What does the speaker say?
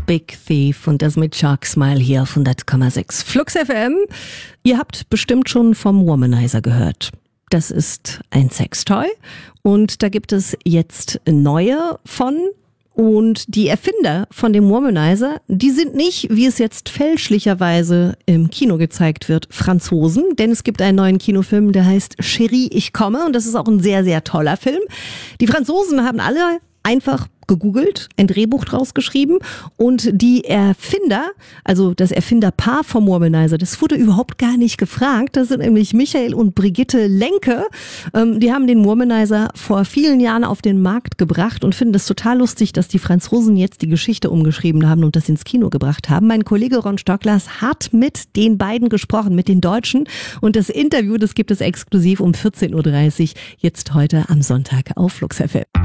Big Thief und das mit Shark Smile hier auf 100,6 Flux FM. Ihr habt bestimmt schon vom Womanizer gehört. Das ist ein Sextoy und da gibt es jetzt neue von. Und die Erfinder von dem Womanizer, die sind nicht, wie es jetzt fälschlicherweise im Kino gezeigt wird, Franzosen. Denn es gibt einen neuen Kinofilm, der heißt Chérie, ich komme. Und das ist auch ein sehr, sehr toller Film. Die Franzosen haben alle einfach gegoogelt, ein Drehbuch draus geschrieben und die Erfinder, also das Erfinderpaar vom Womanizer, das wurde überhaupt gar nicht gefragt. Das sind nämlich Michael und Brigitte Lenke. Die haben den Womanizer vor vielen Jahren auf den Markt gebracht und finden das total lustig, dass die Franzosen jetzt die Geschichte umgeschrieben haben und das ins Kino gebracht haben. Mein Kollege Ron Stocklers hat mit den beiden gesprochen, mit den Deutschen. Und das Interview, das gibt es exklusiv um 14.30 Uhr, jetzt heute am Sonntag auf Flux FM.